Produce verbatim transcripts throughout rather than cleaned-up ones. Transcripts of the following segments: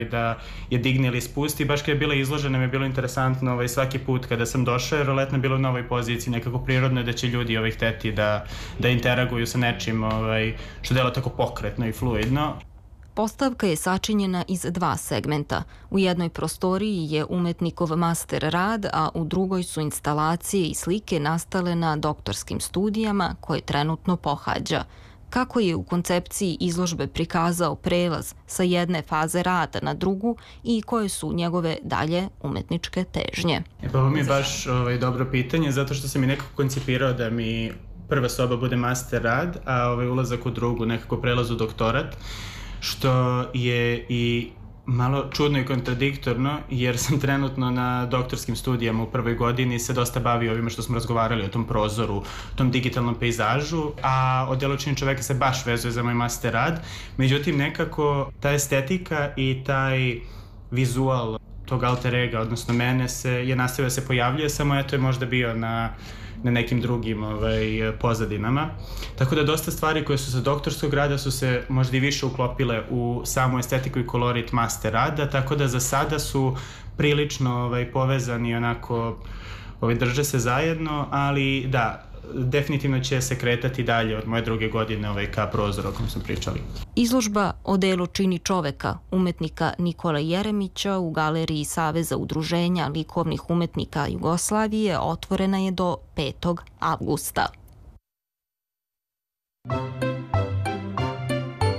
da je digne ili spusti. Baš kada je bila izložena mi je bilo interesantno ovaj, svaki put kada sam došao, jer letno je bilo u novoj poziciji, nekako prirodno je da će ljudi ovaj, hteti da, da interaguju sa nečim ovaj, što delo tako pokretno i fluidno. Postavka je sačinjena iz dva segmenta. U jednoj prostoriji je umetnikov master rad, a u drugoj su instalacije i slike nastale na doktorskim studijama koje trenutno pohađa. Kako je u koncepciji izložbe prikazao prelaz sa jedne faze rada na drugu i koje su njegove dalje umetničke težnje? E pa ovo mi je baš ovaj, dobro pitanje, zato što sam i nekako koncipirao da mi prva soba bude master rad, a ovaj, ulazak u drugu, nekako prelaz u doktorat, što je i malo čudno i kontradiktorno, jer sam trenutno na doktorskim studijama u prvoj godini se dosta bavio ovime što smo razgovarali o tom prozoru, tom digitalnom pejzažu, a odjelo čini čoveka se baš vezuje za moj master rad. Međutim, nekako ta estetika i taj vizual tog alter ega, odnosno mene, se, je nastavio da se pojavljuje, samo eto je možda bio na na nekim drugim ovaj, pozadinama. Tako da dosta stvari koje su sa doktorskog rada su se možda i više uklopile u samu estetiku i kolorit master rada, tako da za sada su prilično ovaj, povezani, onako ovaj, drže se zajedno, ali da, definitivno će se kretati dalje od moje druge godine ovaj, ka prozoru o kojem smo pričali. Izložba o delu Čini čoveka umetnika Nikola Jeremića u Galeriji Saveza udruženja likovnih umetnika Jugoslavije otvorena je do petog avgusta.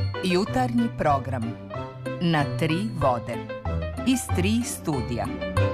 Jutarnji program na tri vode iz tri studija.